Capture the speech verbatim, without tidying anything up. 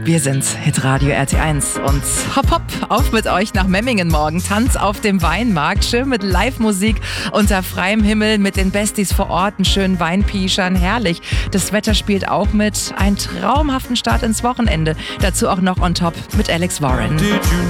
Wir sind's, Hitradio R T eins und hopp hopp, auf mit euch nach Memmingen morgen. Tanz auf dem Weinmarkt, schön mit Live-Musik unter freiem Himmel, mit den Besties vor Ort, einen schönen Weinpischern, herrlich. Das Wetter spielt auch mit, einen traumhaften Start ins Wochenende. Dazu auch noch on top mit Alex Warren. Did you